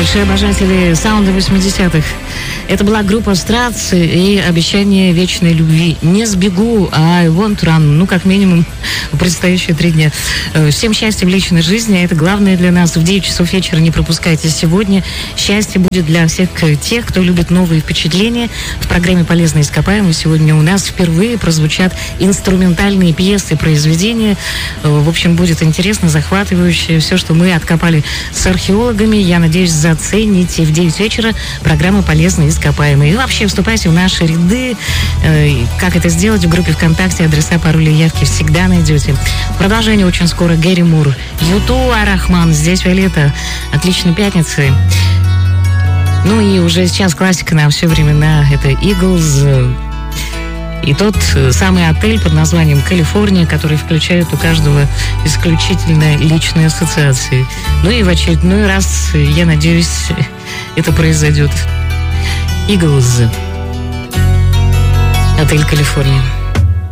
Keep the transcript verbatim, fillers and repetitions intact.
большие обожатели саунда восьмидесятых. Это была группа Страц и «Обещание вечной любви». Не сбегу, а I want run. Ну, как минимум, в предстоящие три дня. Всем счастья в личной жизни. Это главное для нас. В девять часов вечера не пропускайте сегодня. Счастье будет для всех тех, кто любит новые впечатления. В программе «Полезные ископаемые» сегодня у нас впервые прозвучат инструментальные пьесы, произведения. В общем, будет интересно, захватывающе. Все, что мы откопали с археологами. Я надеюсь, зацените. В девять вечера программа «Полезные ископаемые». И вообще вступайте в наши ряды. Как это сделать? В группе ВКонтакте адреса, пароли и явки всегда найдете. Продолжение очень скоро. Гэри Мур, Юту, Арахман. Здесь Виолетта. Отличной пятницы. Ну и уже сейчас классика на все времена. Это Eagles. И тот самый отель под названием «Калифорния», который включает у каждого исключительно личные ассоциации. Ну и в очередной раз, я надеюсь, это произойдет. Eagles. Отель «Калифорния».